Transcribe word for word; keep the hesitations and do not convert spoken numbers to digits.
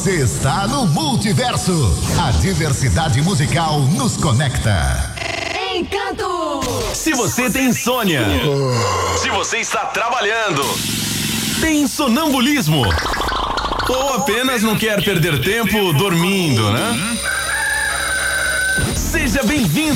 Você está no Multiverso. A diversidade musical nos conecta. Encanto! Se você tem insônia, se você está trabalhando, tem sonambulismo, ou apenas não quer perder tempo dormindo, né? Seja bem-vindo